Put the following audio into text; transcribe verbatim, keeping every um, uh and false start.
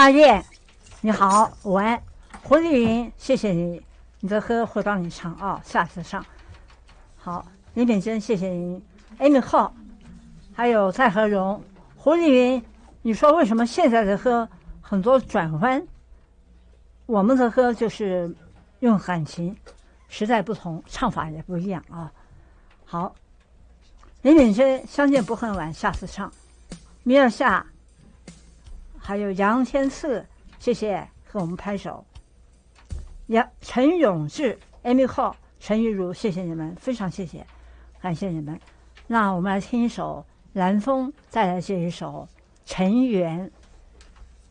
大雁，你好，午安。胡丽云，谢谢你，你的歌会帮你唱啊、哦，下次上。好，李敏珍，谢谢您。Amy 浩，还有蔡和荣，胡丽云，你说为什么现在的歌很多转弯？我们的歌就是用感情，时代不同，唱法也不一样啊。好，李敏珍，相见不恨晚，下次唱。米尔夏，还有杨天赐，谢谢，和我们拍手。杨陈永志 Amy 浩、陈玉茹，谢谢你们，非常谢谢，感谢你们。那我们来听一首蓝风，再来这一首陈圆。